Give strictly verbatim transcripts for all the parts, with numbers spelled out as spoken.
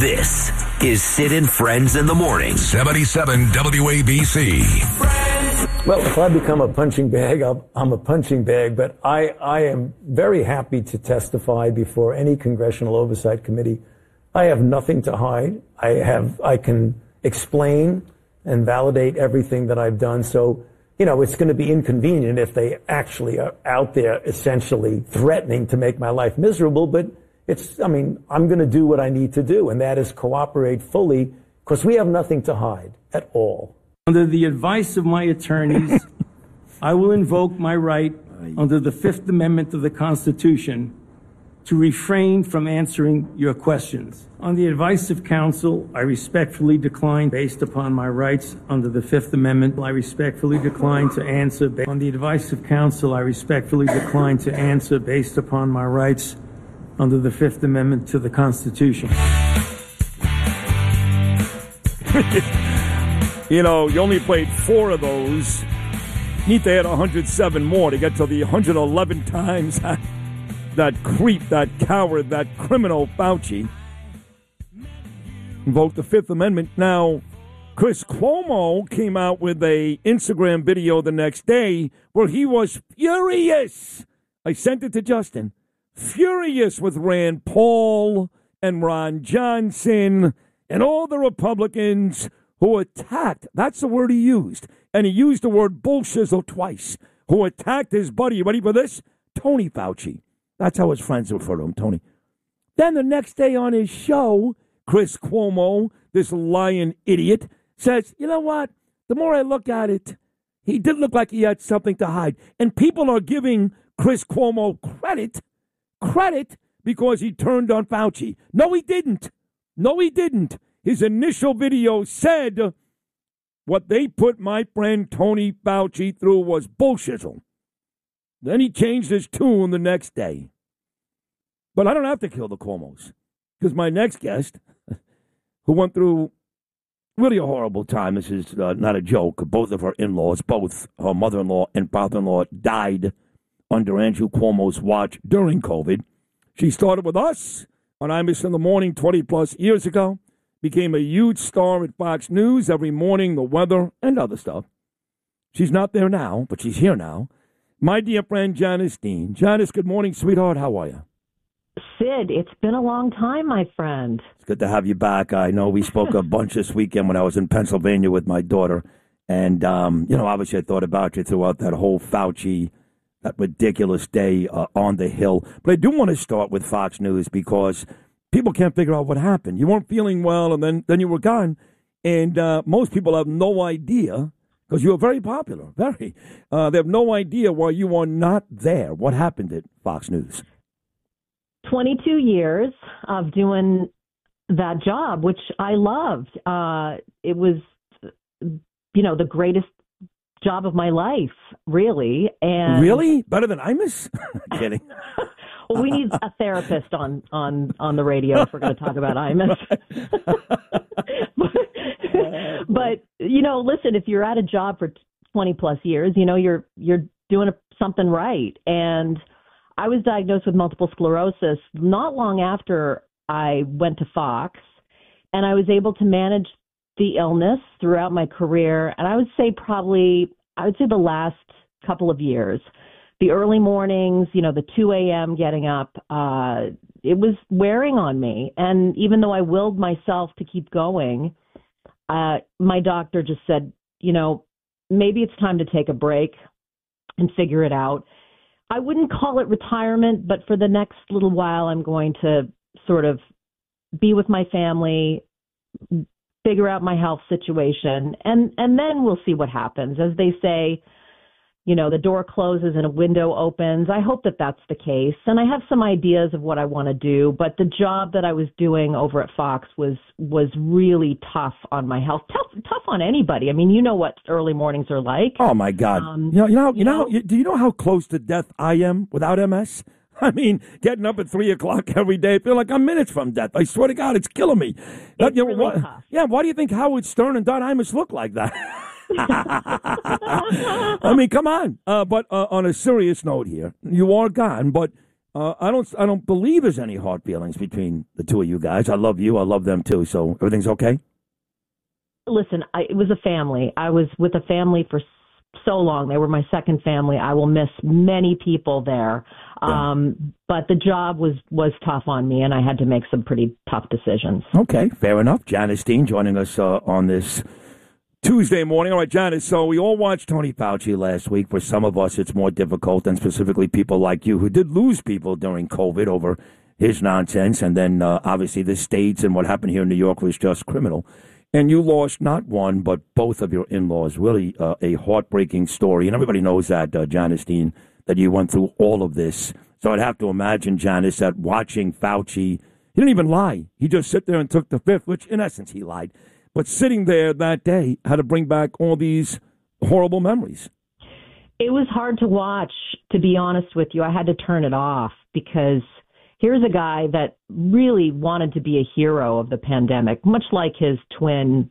This is Sid and Friends in the Morning. seventy-seven W A B C. Well, if I become a punching bag, I'll, I'm a punching bag, but I, I am very happy to testify before any Congressional Oversight Committee. I have nothing to hide. I have, I can explain and validate everything that I've done. So, you know, it's going to be inconvenient if they actually are out there essentially threatening to make my life miserable, but it's, I mean, I'm going to do what I need to do, and that is cooperate fully, because we have nothing to hide at all. Under the advice of my attorneys, I will invoke my right under the Fifth Amendment of the Constitution to refrain from answering your questions. On the advice of counsel, I respectfully decline, based upon my rights under the Fifth Amendment, I respectfully decline to answer. Ba- on the advice of counsel, I respectfully decline to answer based upon my rights under the Fifth Amendment to the Constitution. You know, you only played four of those. Need to add one hundred seven more to get to the one hundred eleven times that, that creep, that coward, that criminal Fauci invoked the Fifth Amendment. Now, Chris Cuomo came out with a Instagram video the next day where he was furious. I sent it to Justin. Furious with Rand Paul and Ron Johnson and all the Republicans who attacked, that's the word he used, and he used the word bullshizzle twice, who attacked his buddy, you ready for this? Tony Fauci. That's how his friends refer to him, Tony. Then the next day on his show, Chris Cuomo, this lying idiot, says, you know what? The more I look at it, he did look like he had something to hide. And people are giving Chris Cuomo credit, credit, because he turned on Fauci. No, he didn't. No, he didn't. His initial video said what they put my friend Tony Fauci through was bullshizzle. Then he changed his tune the next day. But I don't have to kill the Cuomos, because my next guest, who went through really a horrible time, this is uh, not a joke, both of her in-laws, both her mother-in-law and father-in-law, died under Andrew Cuomo's watch during COVID. She started with us on Imus in the Morning twenty-plus years ago. Became a huge star at Fox News every morning, the weather, and other stuff. She's not there now, but she's here now. My dear friend, Janice Dean. Janice, good morning, sweetheart. How are you? Sid, it's been a long time, my friend. It's good to have you back. I know we spoke a bunch this weekend when I was in Pennsylvania with my daughter. And, um, you know, obviously I thought about you throughout that whole Fauci, that ridiculous day uh, on the Hill. But I do want to start with Fox News because people can't figure out what happened. You weren't feeling well, and then, then you were gone. And uh, most people have no idea, because you were very popular, very. Uh, they have no idea why you are not there. What happened at Fox News? twenty-two years of doing that job, which I loved. Uh, it was, you know, the greatest job of my life, really. And really? Better than Imus? Kidding. Well, we need a therapist on, on, on the radio if we're going to talk about Imus. but, but, you know, listen, if you're at a job for twenty plus years, you know, you're, you're doing a, something right. And I was diagnosed with multiple sclerosis not long after I went to Fox, and I was able to manage the illness throughout my career. And I would say probably, I would say the last couple of years. The early mornings, you know, the two a.m. getting up, uh, it was wearing on me. And even though I willed myself to keep going, uh, my doctor just said, you know, maybe it's time to take a break and figure it out. I wouldn't call it retirement, but for the next little while, I'm going to sort of be with my family, figure out my health situation, and, and then we'll see what happens. As they say, you know, the door closes and a window opens. I hope that that's the case. And I have some ideas of what I want to do, but the job that I was doing over at Fox was was really tough on my health, tough tough on anybody. I mean, you know what early mornings are like. Oh, my God. Um, you know, you know, you, you know, know, do you know how close to death I am without M S? I mean, getting up at three o'clock every day, I feel like I'm minutes from death. I swear to God, it's killing me. It's you know, really why, tough. Yeah, why do you think Howard Stern and Don Imus look like that? I mean, come on. Uh, but uh, on a serious note here, you are gone, but Uh, I don't. I don't believe there's any hard feelings between the two of you guys. I love you. I love them too. So everything's okay. Listen, I, it was a family. I was with a family for so long. They were my second family. I will miss many people there. Yeah. Um, but the job was, was tough on me, and I had to make some pretty tough decisions. Okay, fair enough. Janice Dean joining us uh, on this Tuesday morning. All right, Janice, so we all watched Tony Fauci last week. For some of us, it's more difficult, and specifically people like you who did lose people during COVID over his nonsense. And then, uh, obviously, the states and what happened here in New York was just criminal. And you lost not one, but both of your in-laws. Really uh, a heartbreaking story. And everybody knows that, uh, Janice Dean, that you went through all of this. So I'd have to imagine, Janice, that watching Fauci, he didn't even lie. He just sit there and took the fifth, which in essence he lied. But sitting there that day had to bring back all these horrible memories. It was hard to watch, to be honest with you. I had to turn it off because here's a guy that really wanted to be a hero of the pandemic, much like his twin.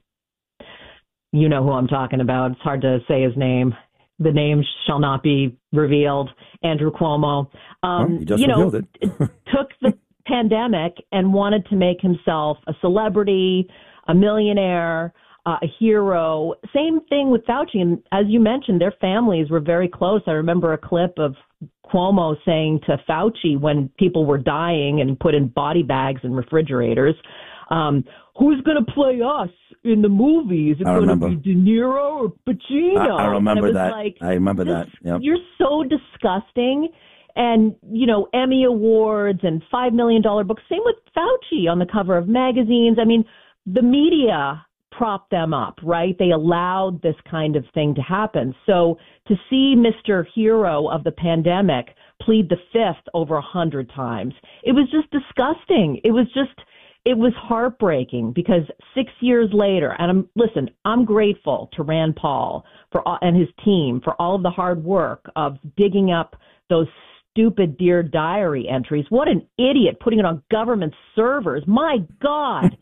You know who I'm talking about. It's hard to say his name. The name shall not be revealed. Andrew Cuomo. Um, well, he just you know, revealed it. took the pandemic and wanted to make himself a celebrity, a millionaire, uh, a hero. Same thing with Fauci. And as you mentioned, their families were very close. I remember a clip of Cuomo saying to Fauci when people were dying and put in body bags and refrigerators, um, who's going to play us in the movie? Is it going to be De Niro or Pacino? I, I remember that. Like, I remember this, that. Yep. You're so disgusting. And, you know, Emmy Awards and five million dollars books. Same with Fauci on the cover of magazines. I mean, the media propped them up, right? They allowed this kind of thing to happen. So to see Mister Hero of the pandemic plead the fifth over a hundred times, it was just disgusting. It was just, it was heartbreaking because six years later, and I'm, listen, I'm grateful to Rand Paul for all, and his team for all of the hard work of digging up those stupid Dear Diary entries. What an idiot putting it on government servers. My God.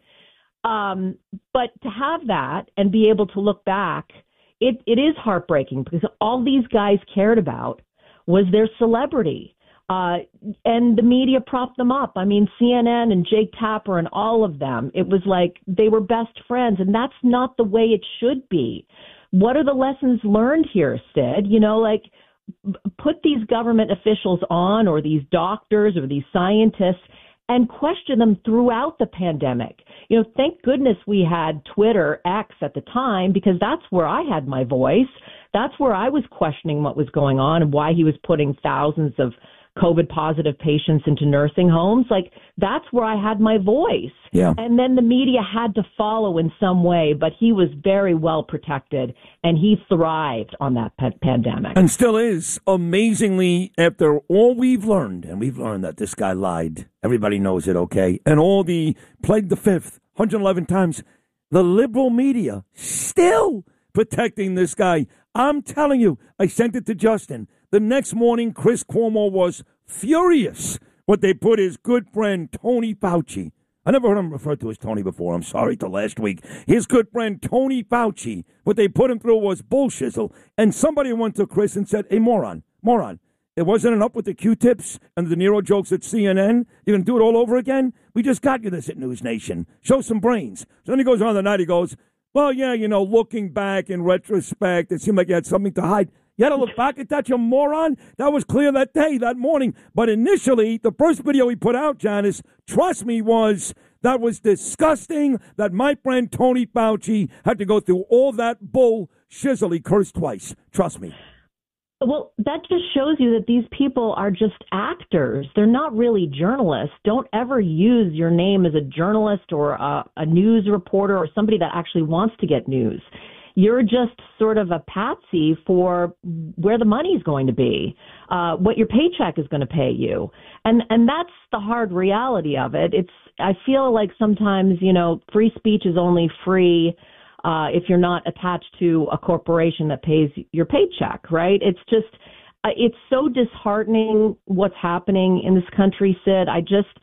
Um, but to have that and be able to look back, it, it is heartbreaking because all these guys cared about was their celebrity. Uh, and the media propped them up. I mean, C N N and Jake Tapper and all of them, it was like they were best friends. And that's not the way it should be. What are the lessons learned here, Sid? You know, like put these government officials on or these doctors or these scientists and question them throughout the pandemic. You know, thank goodness we had Twitter, X at the time, because that's where I had my voice. That's where I was questioning what was going on and why he was putting thousands of COVID positive patients into nursing homes. Like, that's where I had my voice. Yeah. And then the media had to follow in some way, but he was very well protected and he thrived on that pa- pandemic. And still is, amazingly, after all we've learned, and we've learned that this guy lied. Everybody knows it, okay? And all the played the fifth, one hundred eleven times, the liberal media still protecting this guy. I'm telling you, I sent it to Justin. The next morning, Chris Cuomo was furious what they put his good friend Tony Fauci. I never heard him referred to as Tony before. I'm sorry, till last week. His good friend Tony Fauci, what they put him through was bullshizzle. And somebody went to Chris and said, hey, moron, moron, it wasn't enough with the Q-tips and the De Niro jokes at C N N. You're going to do it all over again? We just got you this at News Nation. Show some brains. So then he goes on the night, he goes, well, yeah, you know, looking back in retrospect, it seemed like you had something to hide. You had to look back at that, you moron. That was clear that day, that morning. But initially, the first video he put out, Janice, trust me, was that was disgusting that my friend Tony Fauci had to go through all that bull shizzle. He cursed twice. Trust me. Well, that just shows you that these people are just actors. They're not really journalists. Don't ever use your name as a journalist or a, a news reporter or somebody that actually wants to get news. You're just sort of a patsy for where the money's going to be, uh, what your paycheck is going to pay you. And and that's the hard reality of it. It's I feel like sometimes, you know, free speech is only free uh, if you're not attached to a corporation that pays your paycheck, right? It's just, uh, it's so disheartening what's happening in this country, Sid. I just,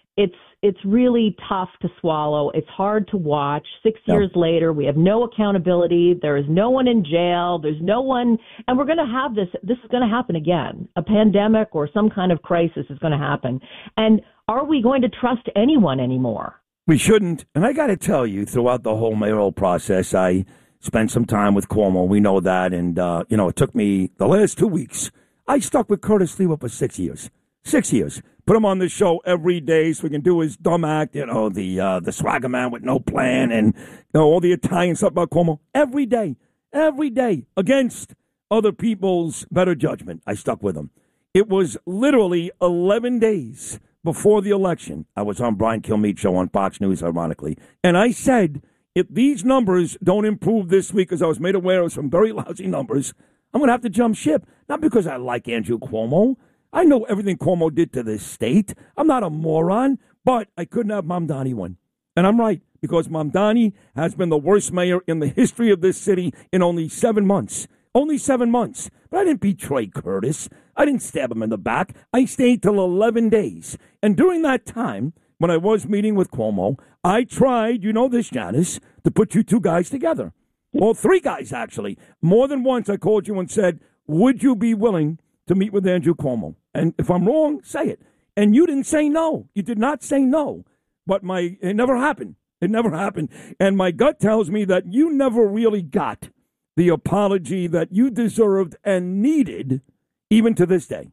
it's it's really tough to swallow. It's hard to watch. Six Yep. years later, we have no accountability. There is no one in jail. There's no one, and we're going to have this. This is going to happen again. A pandemic or some kind of crisis is going to happen. And are we going to trust anyone anymore? We shouldn't. And I got to tell you, throughout the whole mayoral process, I spent some time with Cuomo. We know that. And, uh, you know, it took me the last two weeks. I stuck with Curtis Sliwa for six years. Six years. Put him on the show every day so we can do his dumb act, you know, the uh, the swagger man with no plan and, you know, all the Italian stuff about Cuomo. Every day. Every day. Against other people's better judgment. I stuck with him. It was literally eleven days before the election. I was on Brian Kilmeade show on Fox News, ironically. And I said, if these numbers don't improve this week, as I was made aware of some very lousy numbers, I'm going to have to jump ship. Not because I like Andrew Cuomo. I know everything Cuomo did to this state. I'm not a moron, but I couldn't have Mamdani win. And I'm right, because Mamdani has been the worst mayor in the history of this city in only seven months. Only seven months. But I didn't betray Curtis. I didn't stab him in the back. I stayed till eleven days. And during that time, when I was meeting with Cuomo, I tried, you know this, Janice, to put you two guys together. Well, three guys, actually. More than once I called you and said, would you be willing to meet with Andrew Cuomo? And if I'm wrong, say it. And you didn't say no. You did not say no. But my it never happened. It never happened. And my gut tells me that you never really got the apology that you deserved and needed, even to this day.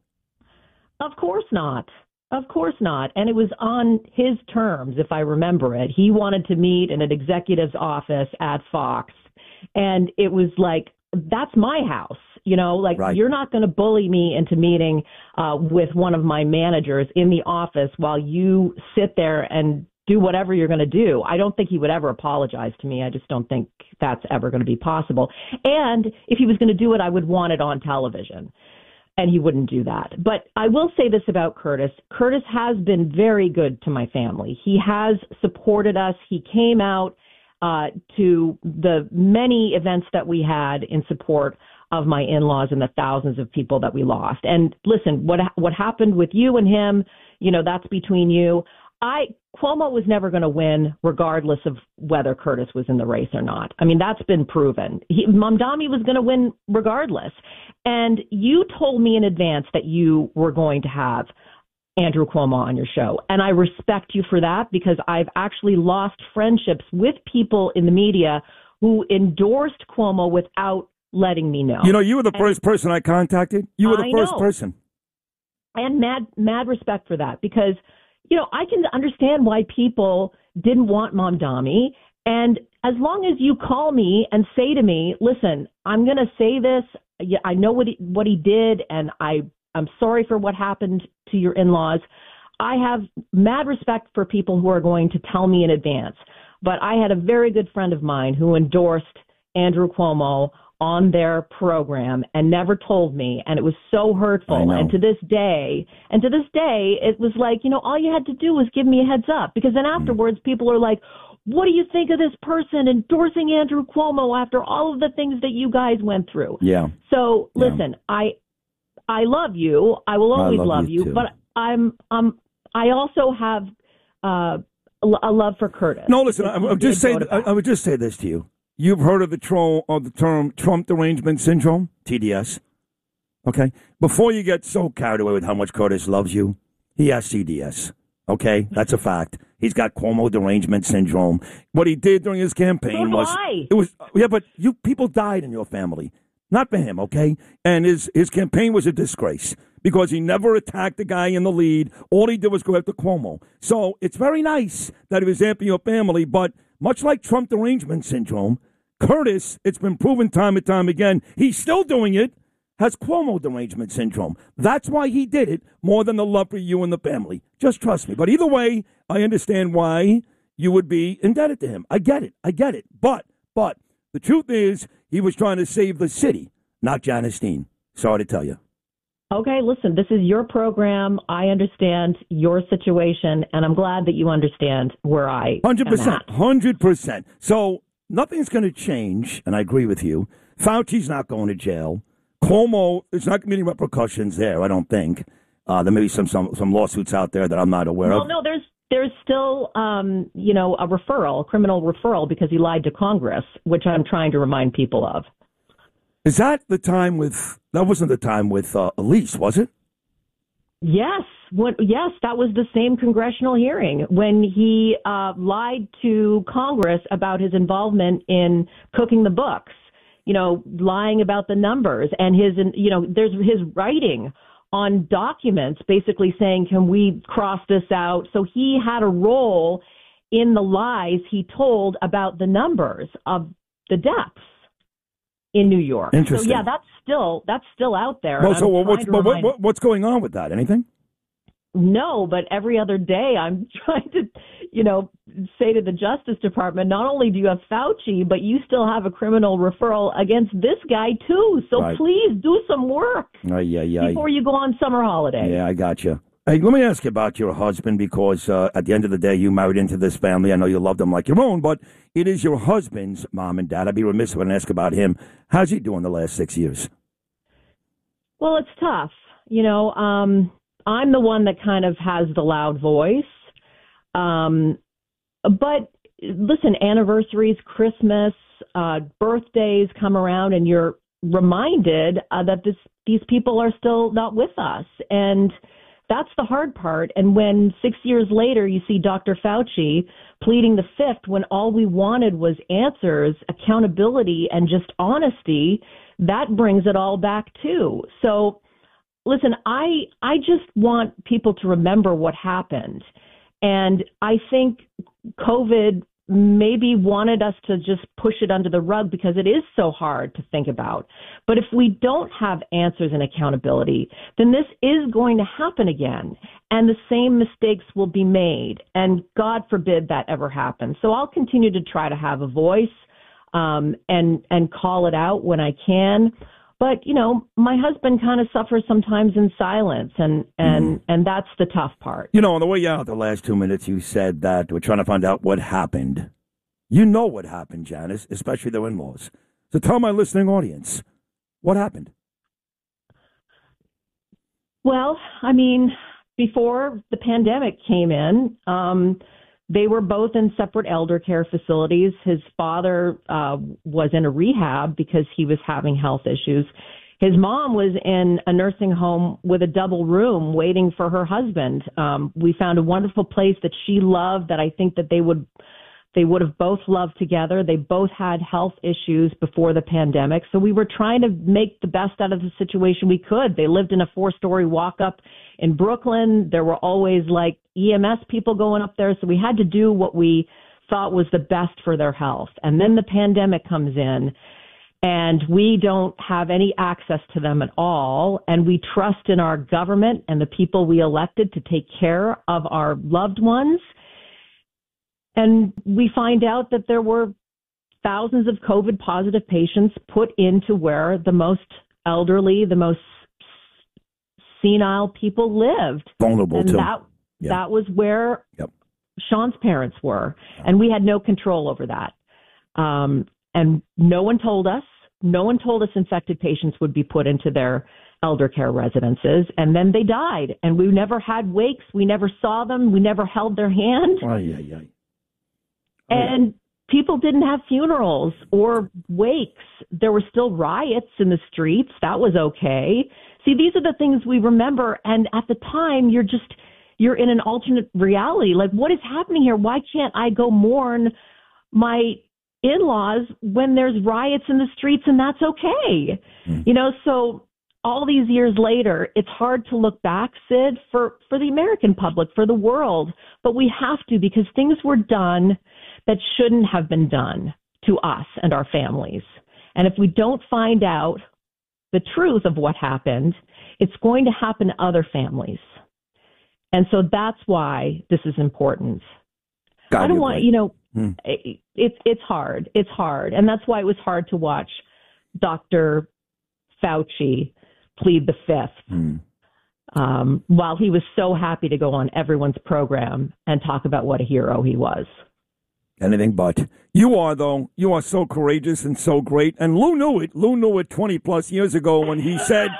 Of course not. Of course not. And it was on his terms, if I remember it. He wanted to meet in an executive's office at Fox. And it was like, that's my house. You know, like, right. You're not going to bully me into meeting uh, with one of my managers in the office while you sit there and do whatever you're going to do. I don't think he would ever apologize to me. I just don't think that's ever going to be possible. And if he was going to do it, I would want it on television. And he wouldn't do that. But I will say this about Curtis. Curtis has been very good to my family. He has supported us. He came out uh, to the many events that we had in support of my in-laws and the thousands of people that we lost. And listen, what what happened with you and him, you know, that's between you. I Cuomo was never going to win regardless of whether Curtis was in the race or not. I mean, that's been proven. He, Mamdani was going to win regardless. And you told me in advance that you were going to have Andrew Cuomo on your show. And I respect you for that, because I've actually lost friendships with people in the media who endorsed Cuomo without letting me know. You know, you were the and, first person I contacted. You were the I first know. person. And mad, mad respect for that, because, you know, I can understand why people didn't want Mamdani. And as long as you call me and say to me, listen, I'm going to say this. Yeah, I know what he, what he did, and I, I'm sorry for what happened to your in-laws. I have mad respect for people who are going to tell me in advance. But I had a very good friend of mine who endorsed Andrew Cuomo on their program and never told me, and it was so hurtful. And to this day, and to this day, it was like, you know, all you had to do was give me a heads up, because then afterwards, mm. people are like, what do you think of this person endorsing Andrew Cuomo after all of the things that you guys went through? Yeah. So listen, yeah. I I love you. I will always I love, love you, you but I'm um I also have uh, a love for Curtis. No, listen, I, I would just say I, I would just say this to you. You've heard of the, tro- of the term Trump derangement syndrome, T D S, okay? Before you get so carried away with how much Curtis loves you, he has C D S, okay? That's a fact. He's got Cuomo derangement syndrome. What he did during his campaign so was I. it was yeah, but you people died in your family, not for him, okay? And his his campaign was a disgrace because he never attacked the guy in the lead. All he did was go after Cuomo. So it's very nice that he was amping your family, but much like Trump derangement syndrome, Curtis, it's been proven time and time again, he's still doing it, has Cuomo derangement syndrome. That's why he did it, more than the love for you and the family. Just trust me. But either way, I understand why you would be indebted to him. I get it. I get it. But, but, the truth is, he was trying to save the city, not Janice Dean. Sorry to tell you. Okay, listen, this is your program. I understand your situation, and I'm glad that you understand where I one hundred percent, am at. one hundred percent. So nothing's going to change, and I agree with you. Fauci's not going to jail. Cuomo, there's not going to be any repercussions there, I don't think. Uh, there may be some, some some lawsuits out there that I'm not aware well, of. No, there's there's still, um, you know, a referral, a criminal referral, because he lied to Congress, which I'm trying to remind people of. Is that the time with, that wasn't the time with uh, Elise, was it? Yes. What, yes, that was the same congressional hearing when he uh, lied to Congress about his involvement in cooking the books, you know, lying about the numbers, and his, you know, there's his writing on documents basically saying, can we cross this out? So he had a role in the lies he told about the numbers of the deaths in New York. Interesting. So yeah, that's still that's still out there. Well, so I'm what's trying to what, remind- what, what's going on with that? Anything? No, but every other day I'm trying to, you know, say to the Justice Department, not only do you have Fauci, but you still have a criminal referral against this guy too. So Right. please do some work Uh, yeah, yeah. before you go on summer holiday. Yeah, I got you. Hey, let me ask you about your husband, because uh, at the end of the day, you married into this family. I know you love them like your own, but it is your husband's mom and dad. I'd be remiss if I didn't ask about him. How's he doing the last six years? Well, it's tough. You know, um, I'm the one that kind of has the loud voice. Um, but listen, anniversaries, Christmas, uh, birthdays come around, and you're reminded uh, that this, these people are still not with us. And that's the hard part. And when six years later you see Doctor Fauci pleading the fifth when all we wanted was answers, accountability, and just honesty, that brings it all back too. So listen, I I just want people to remember what happened. And I think COVID maybe wanted us to just push it under the rug because it is so hard to think about. But if we don't have answers and accountability, then this is going to happen again, and the same mistakes will be made. And God forbid that ever happens. So I'll continue to try to have a voice um, and and call it out when I can. But, you know, my husband kind of suffers sometimes in silence, and, and, mm. and that's the tough part. You know, on the way out, the last two minutes, you said that we're trying to find out what happened. You know what happened, Janice, especially their in-laws. So tell my listening audience, what happened? Well, I mean, before the pandemic came in, um, they were both in separate elder care facilities. His father uh, was in a rehab because he was having health issues. His mom was in a nursing home with a double room waiting for her husband. Um, we found a wonderful place that she loved, that I think that they would they would have both loved together. They both had health issues before the pandemic. So we were trying to make the best out of the situation we could. They lived in a four-story walk-up in Brooklyn. There were always like E M S people going up there. So we had to do what we thought was the best for their health. And then the pandemic comes in, and we don't have any access to them at all. And we trust in our government and the people we elected to take care of our loved ones. And we find out that there were thousands of COVID positive patients put into where the most elderly, the most senile people lived. Vulnerable and too. That, yeah. that was where yep. Sean's parents were. And we had no control over that. Um, and no one told us. No one told us infected patients would be put into their elder care residences, and then they died. And we never had wakes. We never saw them. We never held their hand. Ay, ay, ay. And people didn't have funerals or wakes. There were still riots in the streets. That was okay. See, these are the things we remember. And at the time, you're just, you're in an alternate reality. Like, what is happening here? Why can't I go mourn my in-laws when there's riots in the streets and that's okay? Mm. You know, so all these years later, it's hard to look back, Sid, for, for the American public, for the world. But we have to, because things were done that shouldn't have been done to us and our families. And if we don't find out the truth of what happened, it's going to happen to other families. And so that's why this is important. God, I don't want, right. you know, hmm. it, it, it's hard. It's hard. And that's why it was hard to watch Doctor Fauci plead the fifth hmm. um, while he was so happy to go on everyone's program and talk about what a hero he was. Anything but. You are, though. You are so courageous and so great. And Lou knew it. Lou knew it twenty plus years ago when he said,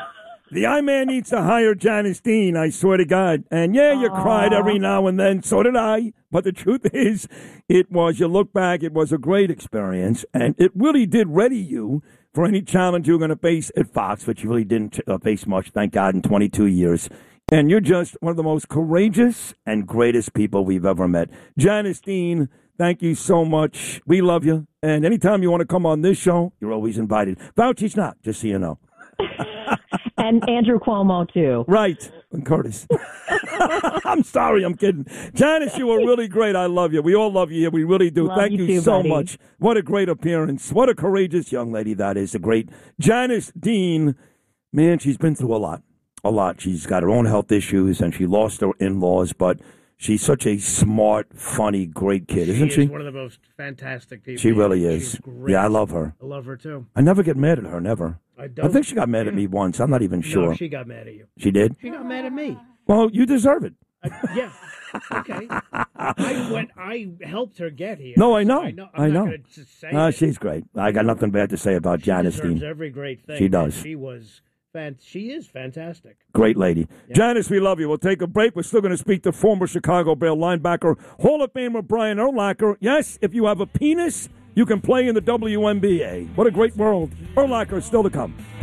The I-Man needs to hire Janice Dean, I swear to God. And yeah, you Aww. cried every now and then. So did I. But the truth is, it was, you look back, it was a great experience. And it really did ready you for any challenge you were going to face at Fox, which you really didn't uh, face much, thank God, in twenty-two years. And you're just one of the most courageous and greatest people we've ever met. Janice Dean, thank you so much. We love you. And anytime you want to come on this show, you're always invited. Fauci's not, just so you know. And Andrew Cuomo, too. Right. And Curtis. I'm sorry, I'm kidding. Janice, you were really great. I love you. We all love you here. We really do. Love Thank you you, too, so buddy. much. What a great appearance. What a courageous young lady that is. The great Janice Dean. Man, she's been through a lot. A lot. She's got her own health issues, and she lost her in-laws, but she's such a smart, funny, great kid, isn't she? she? Is one of the most fantastic people. She really is. She's great. Yeah, I love her. I love her, too. I never get mad at her, never. I don't. I think she got mad at me once. I'm not even sure. No, she got mad at you. She did? She got mad at me. Well, you deserve it. I, yeah. Okay. I went. I helped her get here. No, I know. I know. I'm I not know. gonna just say Uh, it. she's great. I got nothing bad to say about She Janice deserves Dean. every great thing. She does. She was. Fan- she is fantastic. Great lady. Yeah. Janice, we love you. We'll take a break. We're still going to speak to former Chicago Bear linebacker, Hall of Famer Brian Urlacher. Yes, if you have a penis, you can play in the W N B A. What a great world. Urlacher is still to come.